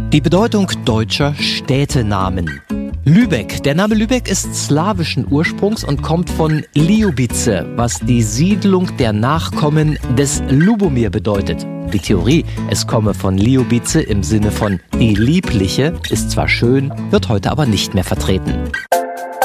Die Bedeutung deutscher Städtenamen. Lübeck. Der Name Lübeck ist slawischen Ursprungs und kommt von Liubice, was die Siedlung der Nachkommen des Lubomir bedeutet. Die Theorie, es komme von Liubice im Sinne von die Liebliche, ist zwar schön, wird heute aber nicht mehr vertreten.